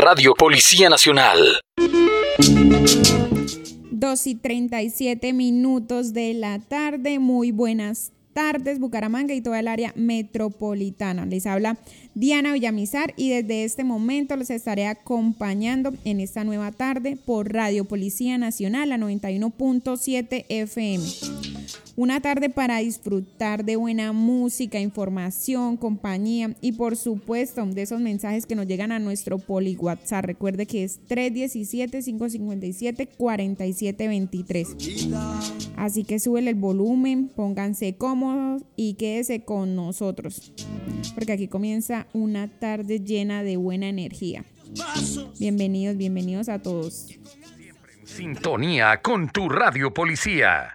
Radio Policía Nacional. 2:37 de la tarde. Muy buenas tardes, Bucaramanga y toda el área metropolitana. Les habla Diana Villamizar y desde este momento los estaré acompañando en esta nueva tarde por Radio Policía Nacional a 91.7 FM. Una tarde para disfrutar de buena música, información, compañía y por supuesto de esos mensajes que nos llegan a nuestro Poli WhatsApp. Recuerde que es 317-557-4723. Así que súbele el volumen, pónganse cómodos y quédese con nosotros, porque aquí comienza una tarde llena de buena energía. Bienvenidos a todos. Sintonía con tu Radio Policía.